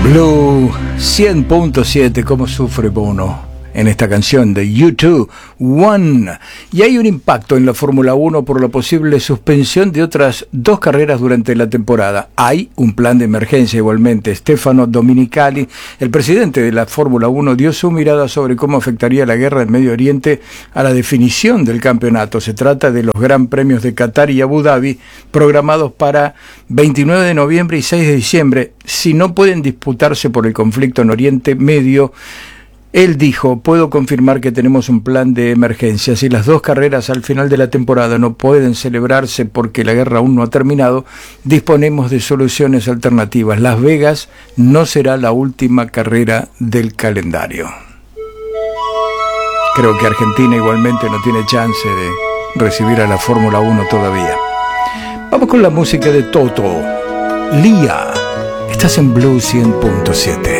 Blue 100.7, ¿cómo sufre Bono en esta canción de U2, One? Y hay un impacto en la Fórmula 1 por la posible suspensión de otras 2 carreras durante la temporada. Hay un plan de emergencia igualmente. Stefano Domenicali, el presidente de la Fórmula 1, dio su mirada sobre cómo afectaría la guerra en Medio Oriente a la definición del campeonato. Se trata de los Gran Premios de Qatar y Abu Dhabi, programados para 29 de noviembre y 6 de diciembre. Si no pueden disputarse por el conflicto en Oriente Medio, él dijo: puedo confirmar que tenemos un plan de emergencia. Si las 2 carreras al final de la temporada no pueden celebrarse porque la guerra aún no ha terminado, disponemos de soluciones alternativas. Las Vegas no será la última carrera del calendario. Creo que Argentina igualmente no tiene chance de recibir a la Fórmula 1 todavía. Vamos con la música de Toto. Lía, estás en Blue 100.7.